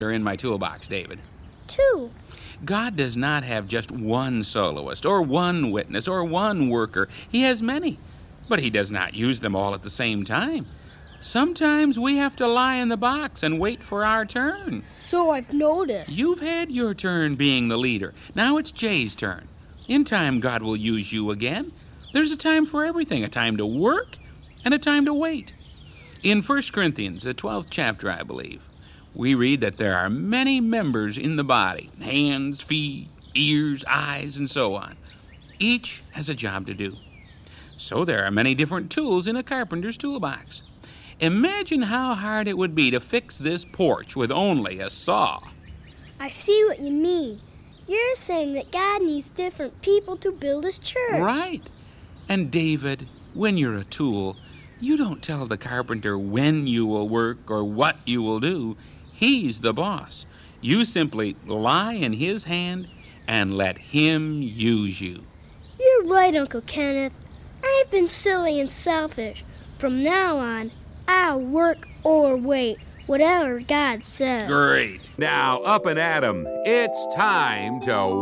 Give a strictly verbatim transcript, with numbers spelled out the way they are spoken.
are in my toolbox, David. Two. God does not have just one soloist or one witness or one worker. He has many, but he does not use them all at the same time. Sometimes we have to lie in the box and wait for our turn. So I've noticed. You've had your turn being the leader. Now it's Jay's turn. In time, God will use you again. There's a time for everything, a time to work and a time to wait. In First Corinthians, the twelfth chapter, I believe, we read that there are many members in the body, hands, feet, ears, eyes, and so on. Each has a job to do. So there are many different tools in a carpenter's toolbox. Imagine how hard it would be to fix this porch with only a saw. I see what you mean. You're saying that God needs different people to build his church. Right. And David, when you're a tool, you don't tell the carpenter when you will work or what you will do. He's the boss. You simply lie in his hand and let him use you. You're right, Uncle Kenneth. I've been silly and selfish. From now on, I'll work or wait, whatever God says. Great. Now, up and at 'em. It's time to